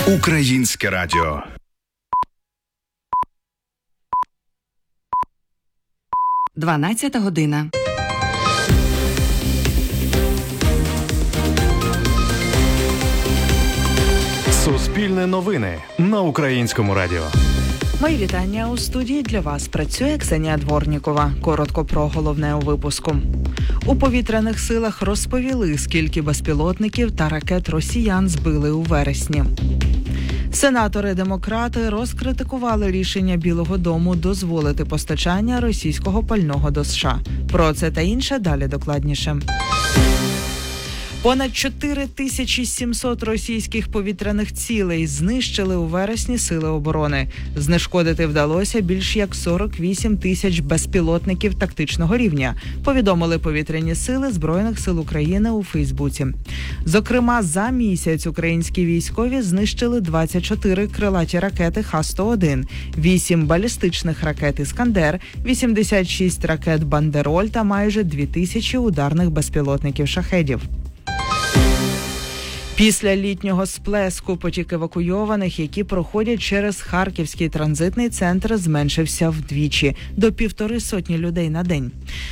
Українське радіо. Дванадцята година. Суспільне новини на Українському радіо. Мої вітання. У студії для вас працює Ксенія Дворнікова. Коротко про головне у випуску. У повітряних силах розповіли, скільки безпілотників та ракет росіян збили у вересні. Сенатори-демократи розкритикували рішення Білого дому дозволити постачання російського пального до США. Про це та інше далі докладніше. Понад 4700 російських повітряних цілей знищили у вересні сили оборони. Знешкодити вдалося більш як 48 тисяч безпілотників тактичного рівня, повідомили повітряні сили Збройних сил України у Фейсбуці. Зокрема, за місяць українські військові знищили 24 крилаті ракети Х-101, 8 балістичних ракет «Іскандер», 86 ракет «Бандероль» та майже 2000 ударних безпілотників «Шахедів». Після літнього сплеску потік евакуйованих, які проходять через Харківський транзитний центр, зменшився вдвічі – до 150 людей на день.